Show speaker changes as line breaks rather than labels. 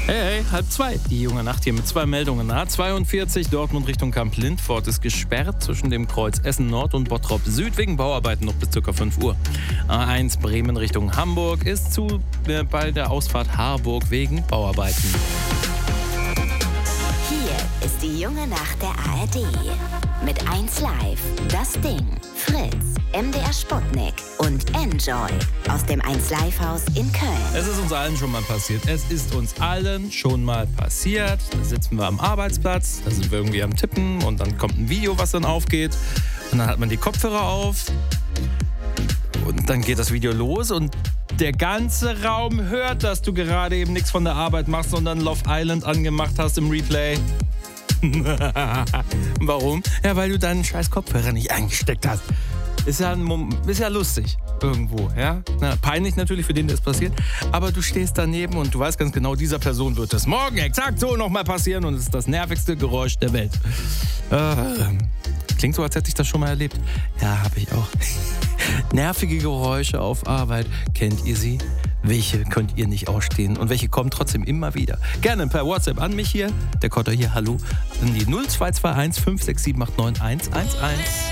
Hey, 1:30. Die junge Nacht hier mit 2 Meldungen. A42 Dortmund Richtung Kamp-Lindfort ist gesperrt zwischen dem Kreuz Essen Nord und Bottrop Süd wegen Bauarbeiten noch bis ca. 5 Uhr. A1 Bremen Richtung Hamburg ist zu bei der Ausfahrt Harburg wegen Bauarbeiten.
Hier ist die junge Nacht der ARD. Mit 1 Live, Das Ding, Fritz, MDR Sputnik und Enjoy aus dem 1 Live Haus in Köln.
Es ist uns allen schon mal passiert. Es ist uns allen schon mal passiert. Da sitzen wir am Arbeitsplatz, da sind wir irgendwie am Tippen und dann kommt ein Video, was dann aufgeht. Und dann hat man die Kopfhörer auf und dann geht das Video los und der ganze Raum hört, dass du gerade eben nichts von der Arbeit machst, sondern Love Island angemacht hast im Replay. Warum? Ja, weil du deinen scheiß Kopfhörer nicht eingesteckt hast. Ist ja lustig irgendwo, ja? Peinlich natürlich für den, der es passiert. Aber du stehst daneben und du weißt ganz genau, dieser Person wird es morgen exakt so nochmal passieren und es ist das nervigste Geräusch der Welt. Klingt so, als hätte ich das schon mal erlebt. Ja, habe ich auch. Nervige Geräusche auf Arbeit. Kennt ihr sie? Welche könnt ihr nicht ausstehen und welche kommen trotzdem immer wieder? Gerne per WhatsApp an mich hier, der Kotter hier, hallo, an die 0221 56789 111.